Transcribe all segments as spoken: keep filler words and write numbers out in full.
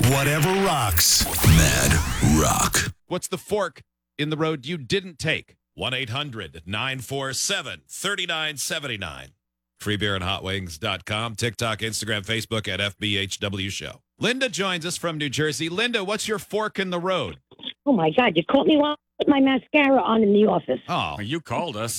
Whatever rocks. Mad Rock. What's the fork in the road you didn't take? one eight hundred nine four seven three nine seven nine. free beer and hot wings dot com. TikTok, Instagram, Facebook at F B H W Show. Linda joins us from New Jersey. Linda, what's your fork in the road? Oh, my God. You caught me while I put my mascara on in the office. Oh, You called us.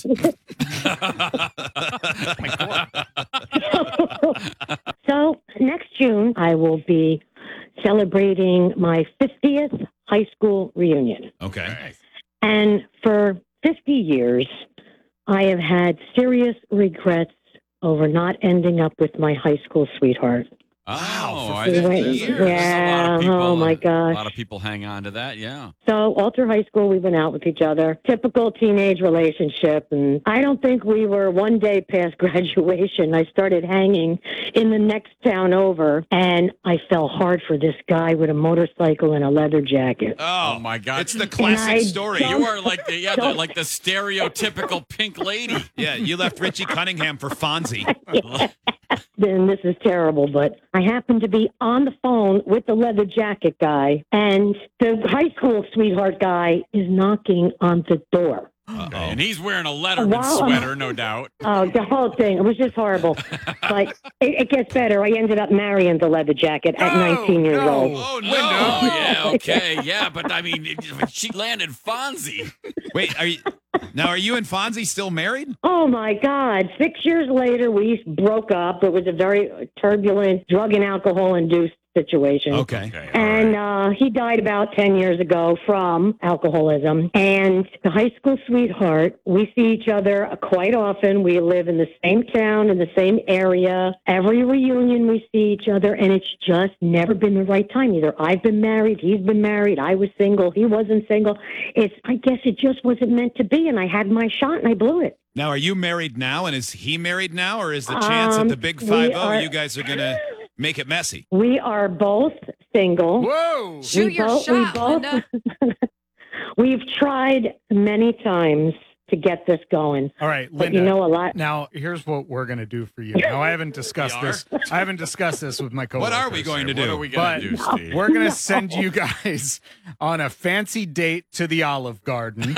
So next June, I will be celebrating my fiftieth high school reunion. okay. And for fifty years, I have had serious regrets over not ending up with my high school sweetheart. Oh, for I didn't Wait, think there was a lot yeah, of people, oh my A gosh. lot of people hang on to that, yeah. So all through high school, we went out with each other. Typical teenage relationship. And I don't think we were one day past graduation. I started hanging in the next town over, and I fell hard for this guy with a motorcycle and a leather jacket. Oh, Oh, my God. It's the And classic I story. don't- You are like the yeah, the, Don't- like the stereotypical pink lady. Yeah, you left Richie Cunningham for Fonzie. Then this is terrible, but I happened to be on the phone with the leather jacket guy, and the high school sweetheart guy is knocking on the door. Uh-oh. And he's wearing a Letterman Wow. sweater, no doubt. Oh, the whole thing. It was just horrible. But it, it gets better. I ended up marrying the leather jacket at No, nineteen years no. old. Oh, no. Oh, yeah, okay, yeah, but I mean, it- she landed Fonzie. Wait, are you now? Are you and Fonzie still married? Oh, my God. Six years later, we broke up. It was a very turbulent drug and alcohol-induced situation. Okay. Okay, all And right. uh, he died about ten years ago from alcoholism. And the high school sweetheart, we see each other quite often. We live in the same town, in the same area. Every reunion, we see each other, and it's just never been the right time. Either I've been married, he's been married, I was single, he wasn't single. It's, I guess it just wasn't meant to be, and I had my shot, and I blew it. Now, are you married now, and is he married now, or is the chance Um, at the Big we Five O are- you guys are gonna make it messy? We are both single. Whoa. Shoot We your both- we shot, both- Linda. We've tried many times to get this going, All right, but Linda. you know a lot. Now, here's what we're going to do for you. Now, I haven't discussed We are? this. I haven't discussed this with my coworkers. What are we going to What do? are we going But to do, Steve? we're going to send you guys on a fancy date to the Olive Garden.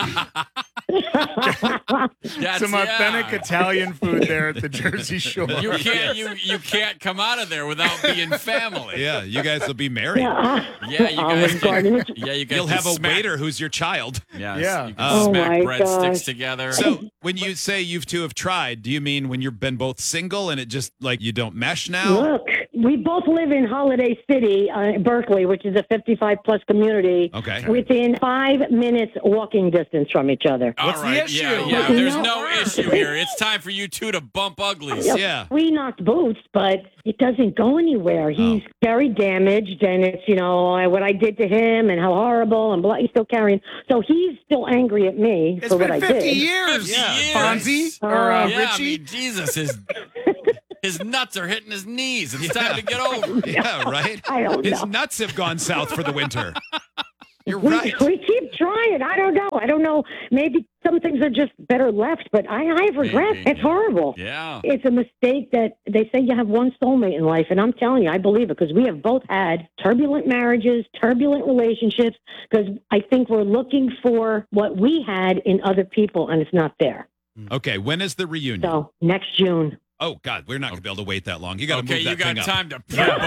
That's- Some authentic yeah. Italian food there at the Jersey Shore. You can't you you can't come out of there without being family. Yeah, you guys will be married. Yeah, Yeah, you Olive guys. Garden. Yeah, you guys. You'll have a just smack- waiter who's your child. Yes, Yeah. you can Oh smack my breadsticks gosh. together. So, when you say you two have tried, do you mean when you've been both single and it just like you don't mesh now? Look, we both live in Holiday City, uh, Berkeley, which is a fifty-five plus community. Okay. Within five minutes walking distance from each other. All What's the right, issue? yeah, yeah. Well, There's no. no issue here. It's time for you two to bump uglies. Yeah. We knocked boots, but it doesn't go anywhere. He's very damaged, and it's, you know, I- what I did to him and how horrible, and blah, he's still carrying. So he's still angry at me It's for what been I fifty did. years, Yeah. years. Fonzie or uh, Yeah, I Richie. mean, Jesus, his his nuts are hitting his knees. It's time to get over. it. Yeah, right? I don't His know. nuts have gone south for the winter. You're We, right. we keep trying. I don't know. I don't know. Maybe some things are just better left, but I, I have regret. Maybe. It's horrible. Yeah. It's a mistake that they say you have one soulmate in life, and I'm telling you, I believe it because we have both had turbulent marriages, turbulent relationships, because I think we're looking for what we had in other people, and it's not there. Okay, when is the reunion? So next June. Oh, God, we're not going to be able to wait that long. You got to Okay, move you that got thing up. time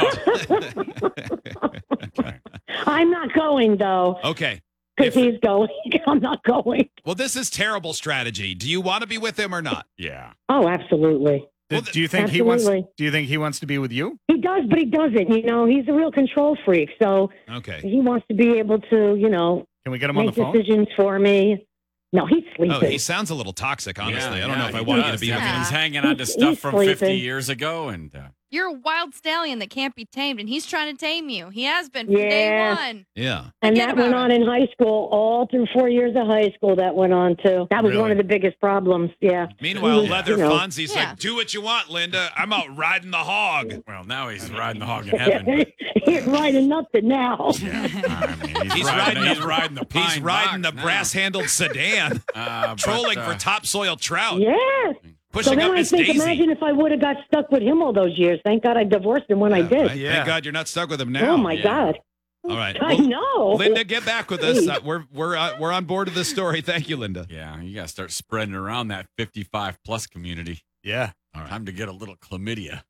to prep up. Okay. I'm not going, though, Okay. because If- he's going. I'm not going. Well, this is terrible strategy. Do you want to be with him or not? Yeah. Oh, absolutely. Do, Well, do you think he wants? absolutely. Do you think he wants to be with you? He does, but he doesn't. You know, he's a real control freak, so Okay. he wants to be able to, you know, Can we get him on the make phone? decisions for me. No, he's sleeping. Oh, he sounds a little toxic, honestly. Yeah, I don't know yeah, if I he want you to does. be Yeah, with Yeah. him. He's hanging on to He's- stuff he's from fifty sleeping. years ago, and uh, You're a wild stallion that can't be tamed, and he's trying to tame you. He has been from day Yeah. one. Yeah. And Forget that went about on in high school, all through four years of high school. That went on too. That was one Really? of the biggest problems. Yeah. Meanwhile, Yeah. Leather You know. Fonzie's Yeah. like, do what you want, Linda. I'm out riding the hog. well, now he's riding the hog in heaven. but- He's riding nothing now. Yeah, I mean, he's, He's riding, riding he's the- riding the pine He's riding the box now. brass-handled sedan, Uh, but, trolling uh, for topsoil trout. Yes. Put pushing then up I Miss think, Daisy. imagine if I would have got stuck with him all those years. Thank God I divorced him when I Yeah, did. right? Yeah. Thank God you're not stuck with him now. Oh my Yeah. God. All right. I Well, know. Linda, get back with us. Please. Uh, we're we're uh, we're on board with this story. Thank you, Linda. Yeah, you got to start spreading around that fifty-five plus community. Yeah. All right. Time to get a little chlamydia.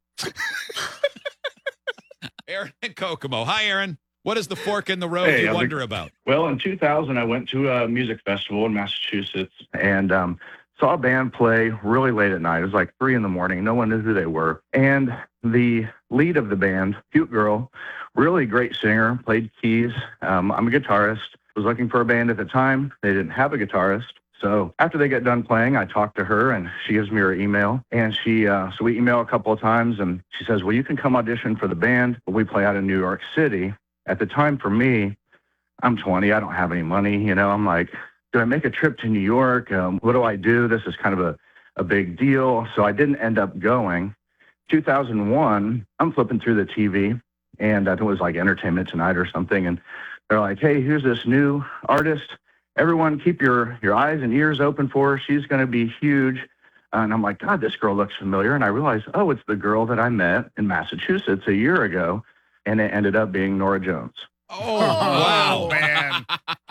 Aaron and Kokomo. Hi, Aaron. What is the fork in the road Hey, you how's it- wonder about? Well, in two thousand, I went to a music festival in Massachusetts and um, saw a band play really late at night. It was like three in the morning. No one knew who they were. And the lead of the band, cute girl, really great singer, played keys. Um, I'm a guitarist. Was looking for a band at the time. They didn't have a guitarist. So after they get done playing, I talk to her and she gives me her email. And she, uh, so we email a couple of times and she says, well, you can come audition for the band, but we play out in New York City. At the time for me, I'm twenty. I don't have any money. You know, I'm like, do I make a trip to New York? Um, what do I do? This is kind of a, a big deal. So I didn't end up going. two thousand one, I'm flipping through the T V and I think it was like Entertainment Tonight or something. And they're like, hey, here's this new artist. Everyone keep your, your eyes and ears open for her. She's going to be huge. And I'm like, God, this girl looks familiar. And I realized, oh, it's the girl that I met in Massachusetts a year ago. And it ended up being Nora Jones. Oh, wow. man.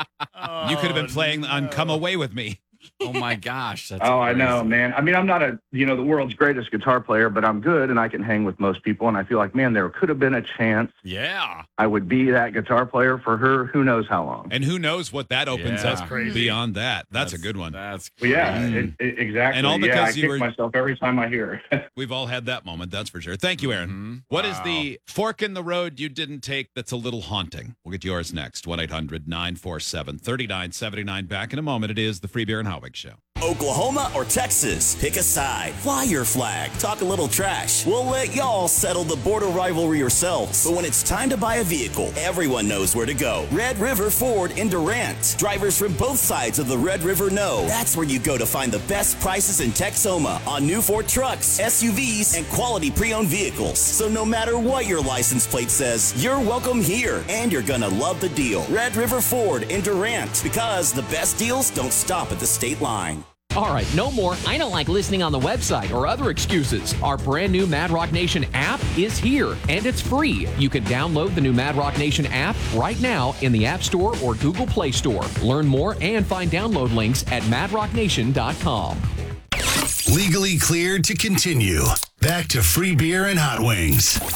You could have been Oh, playing on no. Come Away With Me. Oh my gosh. That's Oh, I crazy. know, man. I mean, I'm not a, you know, the world's greatest guitar player, but I'm good and I can hang with most people. And I feel like, man, there could have been a chance Yeah. I would be that guitar player for her. Who knows how long? And who knows what that opens Yeah. up That's crazy. beyond that. That's, a good one. That's Well, yeah, Mm. it, it, exactly. And all yeah, I because you kick were- myself every time I hear it. We've all had that moment, that's for sure. Thank you, Aaron. Mhm. What is Wow. the fork in the road you didn't take that's a little haunting? We'll get yours next. one eight hundred nine four seven three nine seven nine. Back in a moment. It is the Free Beer and Hot Wings Show. Oklahoma or Texas? Pick a side. Fly your flag. Talk a little trash. We'll let y'all settle the border rivalry yourselves. But when it's time to buy a vehicle, everyone knows where to go. Red River Ford in Durant. Drivers from both sides of the Red River know that's where you go to find the best prices in Texoma on new Ford trucks, S U Vs, and quality pre-owned vehicles. So no matter what your license plate says, you're welcome here, and you're gonna love the deal. Red River Ford in Durant, because the best deals don't stop at the state line. All right, no more I don't like listening on the website or other excuses. Our brand new Mad Rock Nation app is here, and it's free. You can download the new Mad Rock Nation app right now in the App Store or Google Play Store. Learn more and find download links at mad rock nation dot com. Legally cleared to continue. Back to Free Beer and Hot Wings.